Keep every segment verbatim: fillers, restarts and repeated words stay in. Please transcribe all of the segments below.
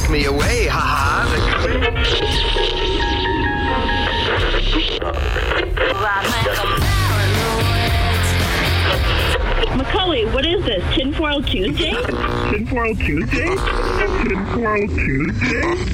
me away, haha. Macaulay, what is this? Tinfoil Tuesday? Tinfoil Tuesday? Tinfoil Tuesday?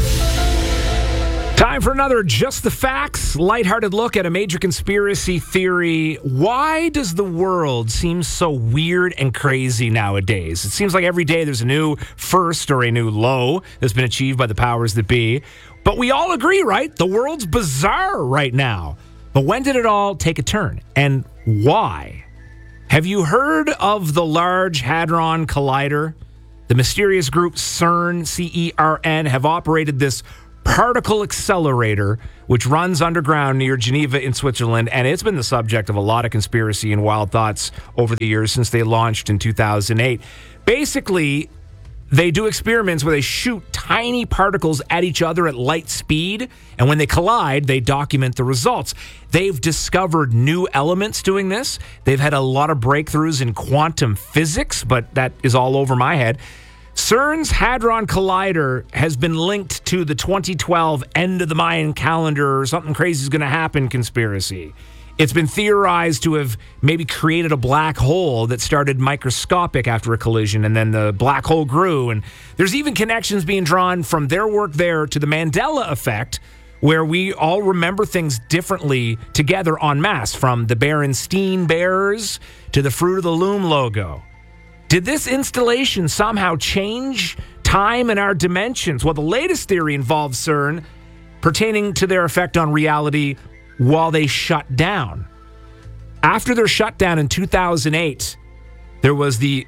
Time for another Just the Facts, lighthearted look at a major conspiracy theory. Why does the world seem so weird and crazy nowadays? It seems like every day there's a new first or a new low that's been achieved by the powers that be. But we all agree, right? The world's bizarre right now. But when did it all take a turn? And why? Have you heard of the Large Hadron Collider? The mysterious group CERN, C E R N, have operated this particle accelerator, which runs underground near Geneva in Switzerland, and it's been the subject of a lot of conspiracy and wild thoughts over the years since they launched in two thousand eight. Basically, they do experiments where they shoot tiny particles at each other at light speed, and when they collide, they document the results. They've discovered new elements doing this. They've had a lot of breakthroughs in quantum physics, but that is all over my head. CERN's Hadron Collider has been linked to the twenty twelve end of the Mayan calendar or something crazy is going to happen conspiracy. It's been theorized to have maybe created a black hole that started microscopic after a collision, and then the black hole grew. And there's even connections being drawn from their work there to the Mandela effect, where we all remember things differently together en masse, from the Berenstein Bears to the Fruit of the Loom logo. Did this installation somehow change time and our dimensions? Well, the latest theory involves CERN pertaining to their effect on reality while they shut down. After their shutdown in two thousand eight, there was the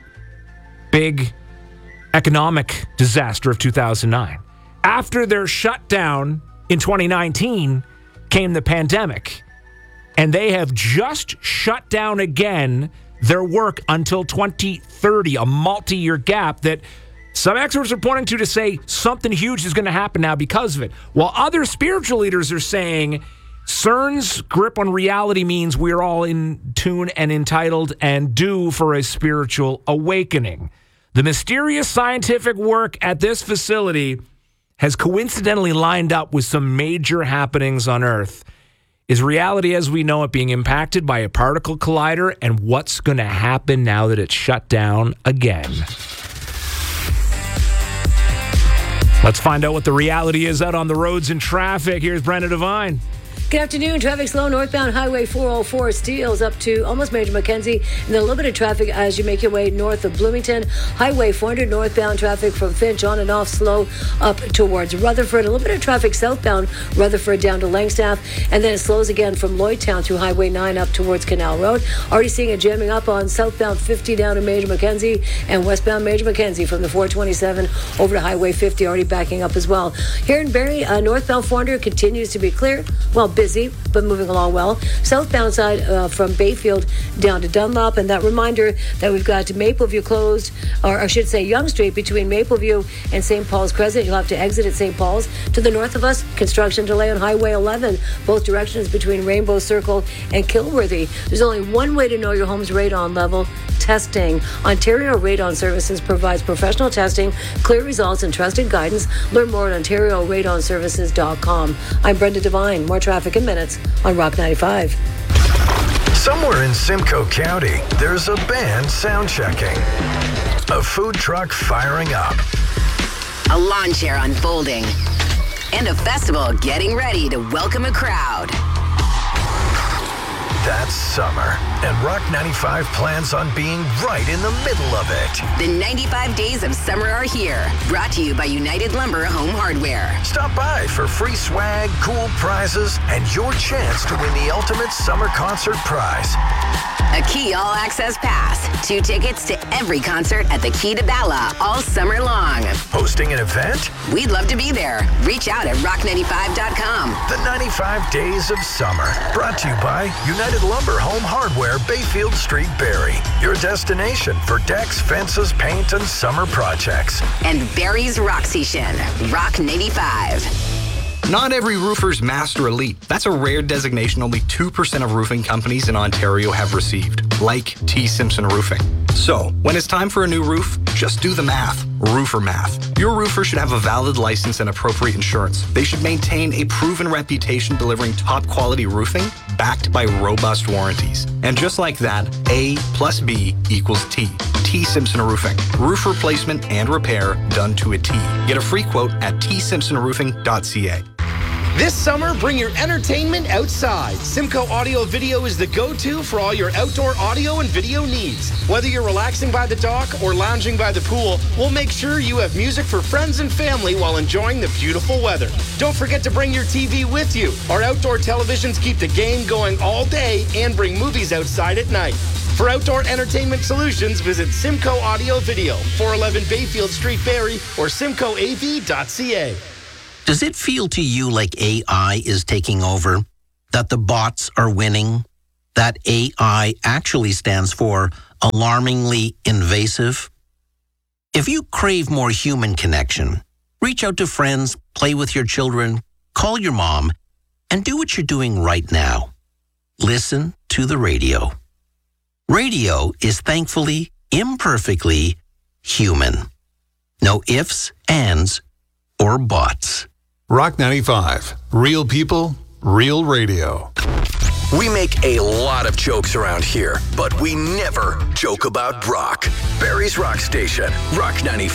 big economic disaster of two thousand nine. After their shutdown in twenty nineteen came the pandemic, and they have just shut down again their work until twenty thirty, a multi-year gap that some experts are pointing to to say something huge is going to happen now because of it. While other spiritual leaders are saying CERN's grip on reality means we're all in tune and entitled and due for a spiritual awakening. The mysterious scientific work at this facility has coincidentally lined up with some major happenings on Earth. Is reality as we know it being impacted by a particle collider, and what's going to happen now that it's shut down again? Let's find out what the reality is out on the roads and traffic. Here's Brenda Devine. Good afternoon. Traffic slow northbound Highway four oh four Steeles up to almost Major Mackenzie, and then a little bit of traffic as you make your way north of Bloomington. Highway four hundred northbound traffic from Finch on and off slow up towards Rutherford. A little bit of traffic southbound Rutherford down to Langstaff, and then it slows again from Lloydtown through Highway nine up towards Canal Road. Already seeing it jamming up on southbound fifty down to Major Mackenzie, and westbound Major Mackenzie from the four twenty-seven over to Highway fifty already backing up as well. Here in Barrie, uh, northbound four hundred continues to be clear. Well, busy, but moving along well. Southbound side uh, from Bayfield down to Dunlop, and that reminder that we've got Mapleview closed, or I should say Yonge Street between Mapleview and Saint Paul's Crescent. You'll have to exit at Saint Paul's. To the north of us, construction delay on Highway eleven, both directions between Rainbow Circle and Kilworthy. There's only one way to know your home's radon level: testing. Ontario Radon Services provides professional testing, clear results, and trusted guidance. Learn more at ontario radon services dot com. I'm Brenda Devine. More traffic in minutes on Rock ninety-five. Somewhere in Simcoe County, there's a band sound checking, a food truck firing up, a lawn chair unfolding, and a festival getting ready to welcome a crowd. That's summer, and Rock ninety-five plans on being right in the middle of it. The ninety-five days of summer are here, brought to you by United Lumber Home Hardware. Stop by for free swag, cool prizes, and your chance to win the ultimate summer concert prize. A Key All-Access Pass. Two tickets to every concert at the Key to Bala all summer long. Hosting an event? We'd love to be there. Reach out at rock ninety-five dot com. The ninety-five days of summer. Brought to you by United Lumber Home Hardware, Bayfield Street, Barrie. Your destination for decks, fences, paint, and summer projects. And Barrie's Rock Station. Rock ninety-five. Not every roofer's Master Elite. That's a rare designation only two percent of roofing companies in Ontario have received, like T. Simpson Roofing. So, when it's time for a new roof, just do the math. Roofer math. Your roofer should have a valid license and appropriate insurance. They should maintain a proven reputation delivering top quality roofing backed by robust warranties. And just like that, A plus B equals T. T. Simpson Roofing. Roof replacement and repair done to a T. Get a free quote at t simpson roofing dot c a. This summer, bring your entertainment outside. Simcoe Audio Video is the go-to for all your outdoor audio and video needs. Whether you're relaxing by the dock or lounging by the pool, we'll make sure you have music for friends and family while enjoying the beautiful weather. Don't forget to bring your T V with you. Our outdoor televisions keep the game going all day and bring movies outside at night. For outdoor entertainment solutions, visit Simcoe Audio Video, four eleven Bayfield Street, Barrie, or simcoe a v dot c a. Does it feel to you like A I is taking over? That the bots are winning? That A I actually stands for alarmingly invasive? If you crave more human connection, reach out to friends, play with your children, call your mom, and do what you're doing right now. Listen to the radio. Radio is thankfully, imperfectly human. No ifs, ands, or buts. Rock ninety-five. Real people, real radio. We make a lot of jokes around here, but we never joke about rock. Barrie's Rock Station, Rock ninety-five.